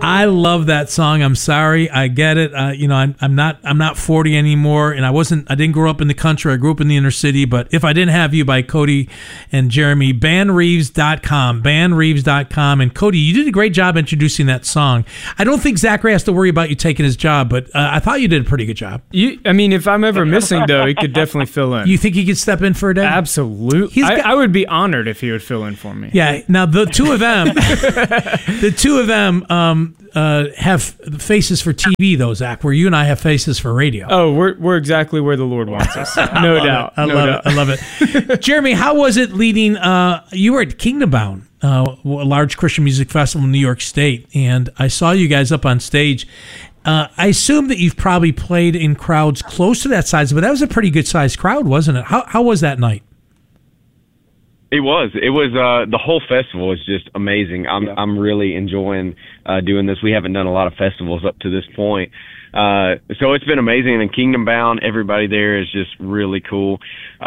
I love that song. I'm sorry, I get it. I'm not 40 anymore, and I didn't grow up in the country. I grew up in the inner city. But If I Didn't Have You by Cody and Jeremy, bandreeves.com. And Cody, you did a great job introducing that song. I don't think Zachary has to worry about you taking his job, but I thought you did a pretty good job. If I'm ever missing, though, he could definitely fill in. You think he could step in for a day? Absolutely. I would be honored if he would fill in for me. Yeah. Now the two of them, have faces for TV, though, Zach. Where you and I have faces for radio. Oh, we're exactly where the Lord wants us. No doubt. I love it. Jeremy, how was it leading? You were at Kingdom Bound, a large Christian music festival in New York State, and I saw you guys up on stage. I assume that you've probably played in crowds close to that size, but that was a pretty good sized crowd, wasn't it? How was that night? It was. The whole festival is just amazing. I'm really enjoying doing this. We haven't done a lot of festivals up to this point. So it's been amazing. And Kingdom Bound, everybody there is just really cool.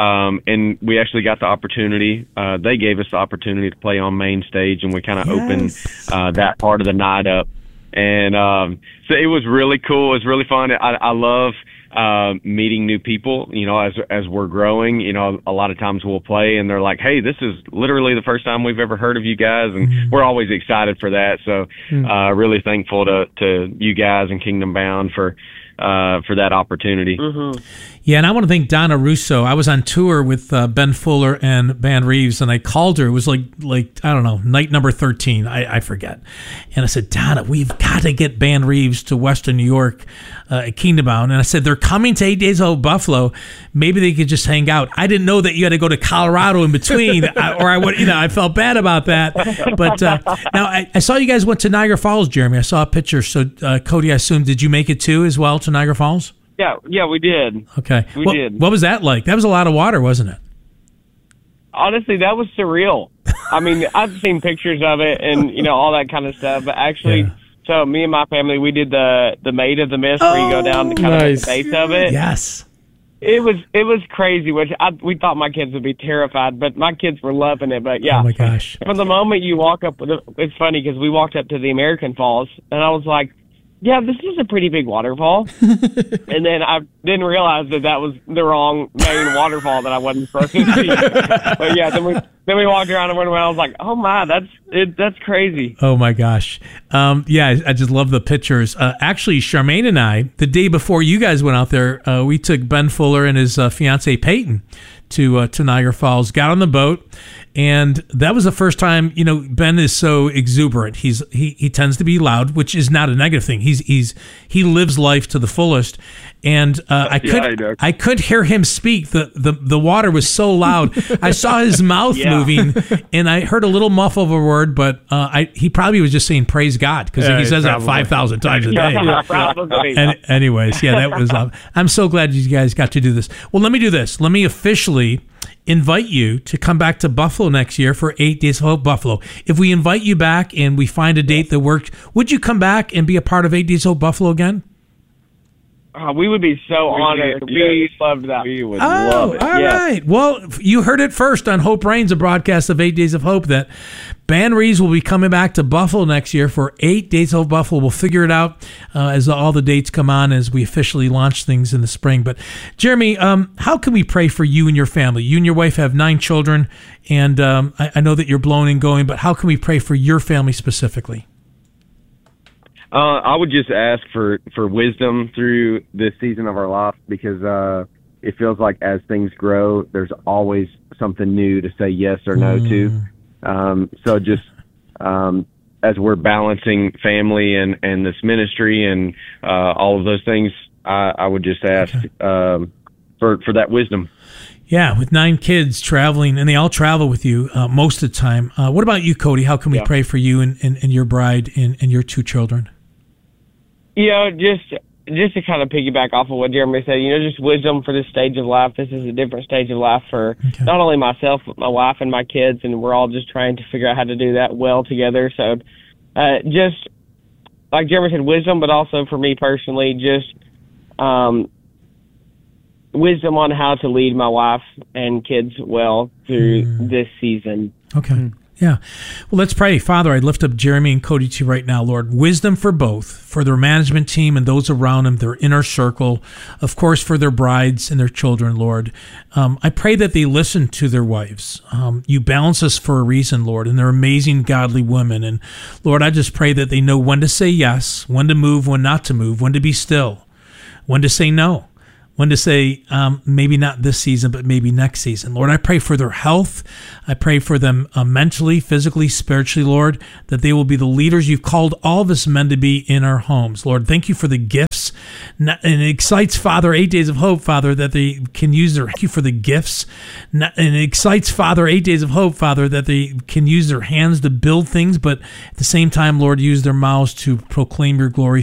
And we actually got the opportunity. They gave us the opportunity to play on main stage, and we kind of opened that part of the night up. And so it was really cool. It was really fun. I love meeting new people, as we're growing. A lot of times we'll play and they're like, hey, this is literally the first time we've ever heard of you guys, and we're always excited for that. So really thankful to you guys and Kingdom Bound for that opportunity. Mm-hmm. Yeah, and I want to thank Donna Russo. I was on tour with Ben Fuller and Ban Reeves, and I called her. It was like I don't know, night number 13. I forget. And I said, Donna, we've got to get Ban Reeves to Western New York at Kingdom Bound. And I said, they're coming to 8 Days of Buffalo. Maybe they could just hang out. I didn't know that you had to go to Colorado in between, or I would, I felt bad about that. But now I saw you guys went to Niagara Falls, Jeremy. I saw a picture. So Cody, I assume, did you make it too as well to Niagara Falls? Yeah, we did. Okay. We did. What was that like? That was a lot of water, wasn't it? Honestly, that was surreal. I mean, I've seen pictures of it and, all that kind of stuff. But actually, So me and my family, we did the Maid of the Mist where you go down to kind of the base of it. Yes. It was crazy, which we thought my kids would be terrified, but my kids were loving it. But yeah. Oh, my gosh. From the moment you walk up, it's funny because we walked up to the American Falls, and I was like, yeah, this is a pretty big waterfall. And then I didn't realize that was the wrong main waterfall that I wasn't supposed to see. But yeah, then we walked around and went around. I was like, oh my, that's crazy. Oh my gosh. Yeah, I just love the pictures. Actually, Charmaine and I, the day before you guys went out there, we took Ben Fuller and his fiance Peyton to Niagara Falls, got on the boat, and that was the first time. Ben is so exuberant. He tends to be loud, which is not a negative thing. He lives life to the fullest, and I could hear him speak. The water was so loud. I saw his mouth moving, and I heard a little muffle of a word, but he probably was just saying praise God, because he says that 5,000 times a day. And anyways, that was. I'm so glad you guys got to do this. Well, let me do this. Let me officially invite you to come back to Buffalo next year for 8 Days of Hope Buffalo. If we invite you back and we find a date that works, would you come back and be a part of 8 Days of Hope Buffalo again? We would be so honored. We loved that. We would love it. All right. Well, you heard it first on Hope Reigns, a broadcast of 8 Days of Hope, that Ban Reeves will be coming back to Buffalo next year for 8 Days of Hope Buffalo. We'll figure it out as all the dates come on, as we officially launch things in the spring. But Jeremy, how can we pray for you and your family? You and your wife have 9 children, and I know that you're blowing and going, but how can we pray for your family specifically? I would just ask for wisdom through this season of our life, because it feels like as things grow, there's always something new to say yes or no to. So just as we're balancing family and this ministry and all of those things, I would just ask for that wisdom. Yeah, with 9 kids traveling, and they all travel with you most of the time. What about you, Cody? How can we pray for you and your bride and your 2 children? Just to kind of piggyback off of what Jeremy said, just wisdom for this stage of life. This is a different stage of life for not only myself, but my wife and my kids, and we're all just trying to figure out how to do that well together. So just like Jeremy said, wisdom, but also for me personally, just wisdom on how to lead my wife and kids well through this season. Okay. Yeah. Well, let's pray. Father, I lift up Jeremy and Cody to you right now, Lord. Wisdom for both, for their management team and those around them, their inner circle, of course, for their brides and their children, Lord. I pray that they listen to their wives. You balance us for a reason, Lord, and they're amazing, godly women. And Lord, I just pray that they know when to say yes, when to move, when not to move, when to be still, when to say no. When to say, maybe not this season, but maybe next season. Lord, I pray for their health. I pray for them mentally, physically, spiritually, Lord, that they will be the leaders you've called all of us men to be in our homes. Lord, thank you for the gifts. And it excites, Father, 8 Days of Hope, Father, that they can use their, thank you for the gifts. And it excites, Father, 8 Days of Hope, Father, that they can use their hands to build things, but at the same time, Lord, use their mouths to proclaim your glory